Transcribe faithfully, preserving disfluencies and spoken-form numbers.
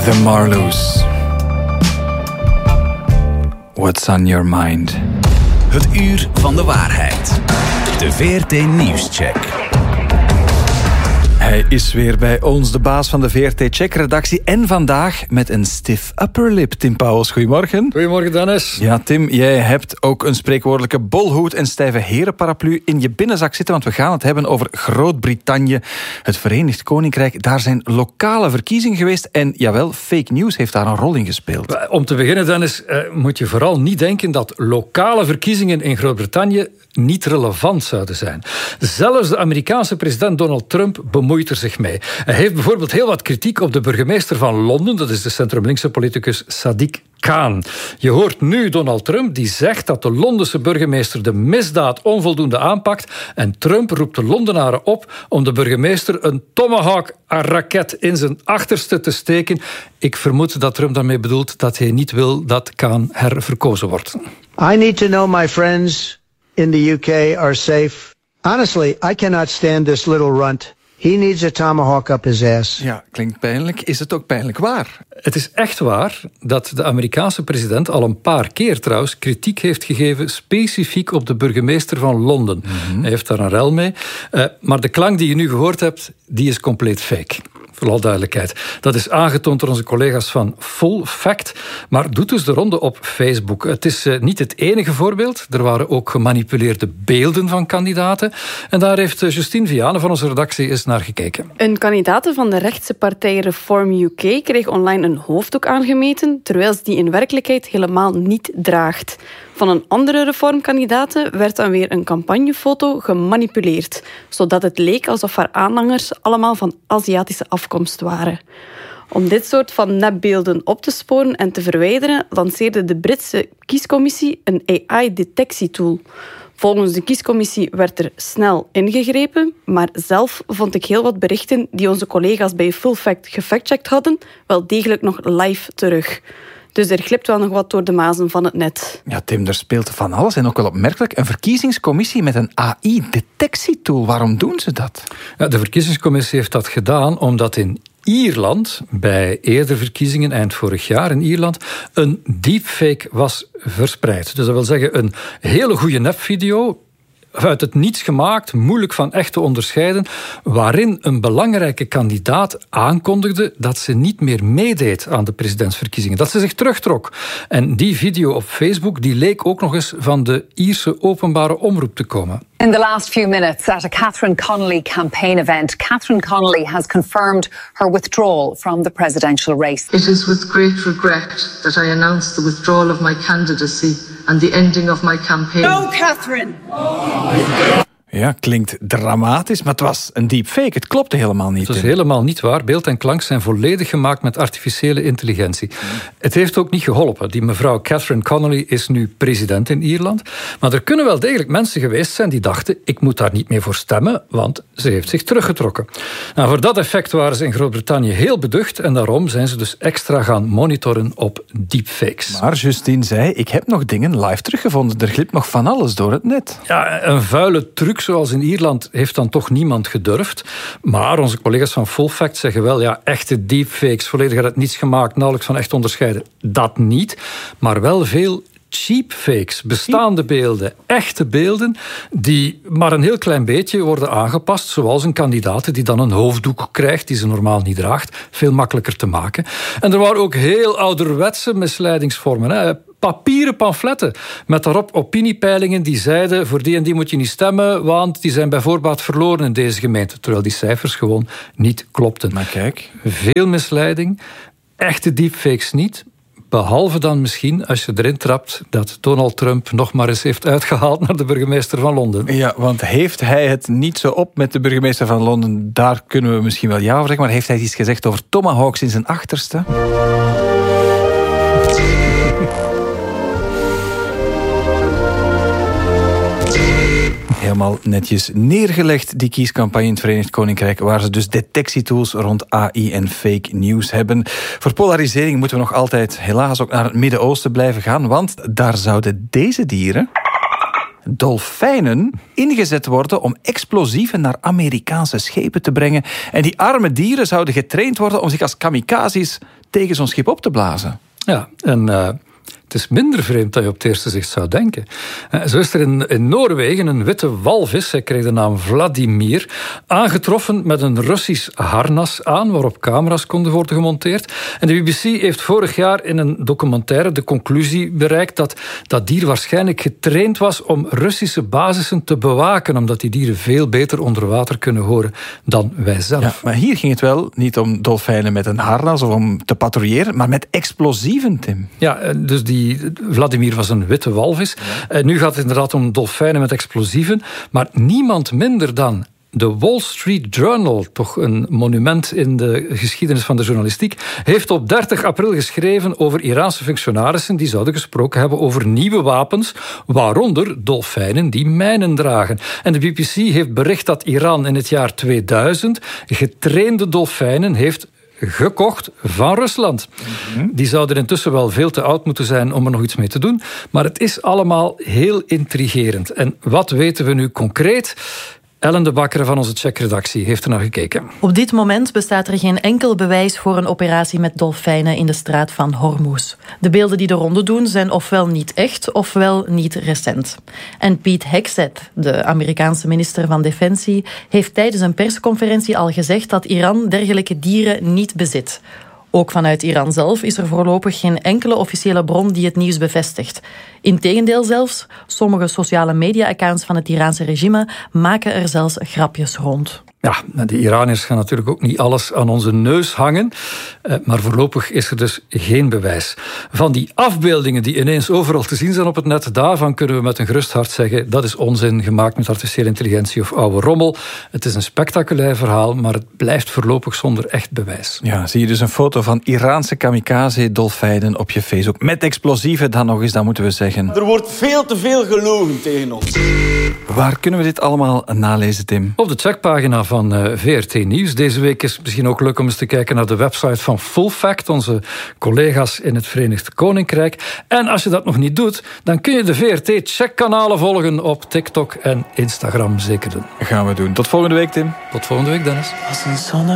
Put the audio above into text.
The Marlows. What's on your mind? Het uur van de waarheid. De V R T Nieuwscheck. Hij is weer bij ons, de baas van de V R T Check-redactie. En vandaag met een stiff upper lip. Tim Pauwels, goedemorgen. Goedemorgen, Dennis. Ja, Tim, jij hebt ook een spreekwoordelijke bolhoed en stijve herenparaplu in je binnenzak zitten, want we gaan het hebben over Groot-Brittannië, het Verenigd Koninkrijk. Daar zijn lokale verkiezingen geweest en jawel, fake news heeft daar een rol in gespeeld. Om te beginnen, Dennis, eh, moet je vooral niet denken dat lokale verkiezingen in Groot-Brittannië niet relevant zouden zijn. Zelfs de Amerikaanse president Donald Trump bemoeit er zich mee. Hij heeft bijvoorbeeld heel wat kritiek op de burgemeester van Londen, dat is de centrumlinkse politicus Sadiq Khan. Je hoort nu Donald Trump die zegt dat de Londense burgemeester de misdaad onvoldoende aanpakt en Trump roept de Londenaren op om de burgemeester een Tomahawk-raket in zijn achterste te steken. Ik vermoed dat Trump daarmee bedoelt dat hij niet wil dat Khan herverkozen wordt. I need to know my friends in the U K are safe. Honestly, I cannot stand this little runt. He needs a tomahawk up his ass. Ja, klinkt pijnlijk. Is het ook pijnlijk waar? Het is echt waar dat de Amerikaanse president al een paar keer trouwens kritiek heeft gegeven specifiek op de burgemeester van Londen. Mm-hmm. Hij heeft daar een rel mee. Uh, maar de klank die je nu gehoord hebt, die is compleet fake. Voor alle duidelijkheid. Dat is aangetoond door onze collega's van Full Fact, maar doet dus de ronde op Facebook. Het is uh, niet het enige voorbeeld. Er waren ook gemanipuleerde beelden van kandidaten. En daar heeft uh, Justine Vianen van onze redactie eens naar gekeken. Een kandidaat van de rechtse partij Reform U K kreeg online een hoofddoek aangemeten, terwijl ze die in werkelijkheid helemaal niet draagt. Van een andere reformkandidaat werd dan weer een campagnefoto gemanipuleerd, zodat het leek alsof haar aanhangers allemaal van Aziatische afkomst waren. Om dit soort van nepbeelden op te sporen en te verwijderen, lanceerde de Britse kiescommissie een A I-detectietool. Volgens de kiescommissie werd er snel ingegrepen, maar zelf vond ik heel wat berichten die onze collega's bij Full Fact gefactcheckt hadden, wel degelijk nog live terug. Dus er glipt wel nog wat door de mazen van het net. Ja, Tim, er speelt van alles en ook wel opmerkelijk. Een verkiezingscommissie met een A I-detectietool. Waarom doen ze dat? Ja, de verkiezingscommissie heeft dat gedaan omdat in Ierland, bij eerdere verkiezingen eind vorig jaar in Ierland, een deepfake was verspreid. Dus dat wil zeggen een hele goede nepvideo, uit het niets gemaakt, moeilijk van echt te onderscheiden, waarin een belangrijke kandidaat aankondigde dat ze niet meer meedeed aan de presidentsverkiezingen, dat ze zich terugtrok. En die video op Facebook die leek ook nog eens van de Ierse openbare omroep te komen. In the last few minutes at a Catherine Connolly campaign event, Catherine Connolly has confirmed her withdrawal from the presidential race. It is with great regret that I announce the withdrawal of my candidacy and the ending of my campaign. No, Catherine! Ja, klinkt dramatisch, maar het was een deepfake. Het klopte helemaal niet. Het is helemaal niet waar. Beeld en klank zijn volledig gemaakt met artificiële intelligentie. Mm. Het heeft ook niet geholpen. Die mevrouw Catherine Connolly is nu president in Ierland. Maar er kunnen wel degelijk mensen geweest zijn die dachten, ik moet daar niet meer voor stemmen, want ze heeft zich teruggetrokken. Nou, voor dat effect waren ze in Groot-Brittannië heel beducht en daarom zijn ze dus extra gaan monitoren op deepfakes. Maar Justine zei, ik heb nog dingen live teruggevonden. Er glipt nog van alles door het net. Ja, een vuile truc zoals in Ierland heeft dan toch niemand gedurfd. Maar onze collega's van Full Fact zeggen wel, ja, echte deepfakes, volledig uit het niets gemaakt, nauwelijks van echt onderscheiden. Dat niet, maar wel veel cheap fakes, bestaande beelden, echte beelden, die maar een heel klein beetje worden aangepast, zoals een kandidaat die dan een hoofddoek krijgt, die ze normaal niet draagt, veel makkelijker te maken. En er waren ook heel ouderwetse misleidingsvormen, hè. Papieren pamfletten met daarop opiniepeilingen die zeiden, voor die en die moet je niet stemmen, want die zijn bij voorbaat verloren in deze gemeente. Terwijl die cijfers gewoon niet klopten. Maar kijk. Veel misleiding, echte deepfakes niet. Behalve dan misschien, als je erin trapt, dat Donald Trump nog maar eens heeft uitgehaald naar de burgemeester van Londen. Ja, want heeft hij het niet zo op met de burgemeester van Londen? Daar kunnen we misschien wel ja over zeggen. Maar heeft hij iets gezegd over tomahawks in zijn achterste? Helemaal netjes neergelegd, die kiescampagne in het Verenigd Koninkrijk, waar ze dus detectietools rond A I en fake news hebben. Voor polarisering moeten we nog altijd helaas ook naar het Midden-Oosten blijven gaan, want daar zouden deze dieren dolfijnen ingezet worden om explosieven naar Amerikaanse schepen te brengen. En die arme dieren zouden getraind worden om zich als kamikazes tegen zo'n schip op te blazen. Ja, en uh, het is minder vreemd dan je op het eerste zicht zou denken. Uh, zo is er in, in Noorwegen een witte walvis, hij kreeg de naam Vladimir, aangetroffen met een Russisch harnas aan, waarop camera's konden worden gemonteerd. En de B B C heeft vorig jaar in een documentaire de conclusie bereikt dat dat dier waarschijnlijk getraind was om Russische basissen te bewaken, omdat die dieren veel beter onder water kunnen horen dan wij zelf. Ja, maar hier ging het wel niet om dolfijnen met een harnas of om te patrouilleren, maar met explosieven, Tim. Ja, dus die Vladimir was een witte walvis. Ja. Nu gaat het inderdaad om dolfijnen met explosieven, maar niemand minder dan de Wall Street Journal, toch een monument in de geschiedenis van de journalistiek, heeft op dertig april geschreven over Iraanse functionarissen die zouden gesproken hebben over nieuwe wapens, waaronder dolfijnen die mijnen dragen. En de B B C heeft bericht dat Iran in het jaar tweeduizend getrainde dolfijnen heeft gekocht van Rusland. Mm-hmm. Die zouden intussen wel veel te oud moeten zijn om er nog iets mee te doen. Maar het is allemaal heel intrigerend. En wat weten we nu concreet? Ellen de Bakker van onze Check-redactie heeft er naar gekeken. Op dit moment bestaat er geen enkel bewijs voor een operatie met dolfijnen in de straat van Hormuz. De beelden die de ronde doen zijn ofwel niet echt, ofwel niet recent. En Pete Hegseth, de Amerikaanse minister van Defensie, heeft tijdens een persconferentie al gezegd dat Iran dergelijke dieren niet bezit. Ook vanuit Iran zelf is er voorlopig geen enkele officiële bron die het nieuws bevestigt. Integendeel zelfs, sommige sociale media-accounts van het Iraanse regime maken er zelfs grapjes rond. Ja, de Iraniërs gaan natuurlijk ook niet alles aan onze neus hangen. Maar voorlopig is er dus geen bewijs. Van die afbeeldingen die ineens overal te zien zijn op het net, daarvan kunnen we met een gerust hart zeggen, dat is onzin, gemaakt met artificiële intelligentie of oude rommel. Het is een spectaculair verhaal, maar het blijft voorlopig zonder echt bewijs. Ja, zie je dus een foto van Iraanse kamikaze-dolfijnen op je Facebook. Met explosieven dan nog eens, dat moeten we zeggen. Er wordt veel te veel gelogen tegen ons. Waar kunnen we dit allemaal nalezen, Tim? Op de checkpagina van van V R T Nieuws. Deze week is het misschien ook leuk om eens te kijken naar de website van Full Fact, onze collega's in het Verenigd Koninkrijk. En als je dat nog niet doet, dan kun je de V R T-checkkanalen volgen op TikTok en Instagram zeker doen. Gaan we doen. Tot volgende week, Tim. Tot volgende week, Dennis.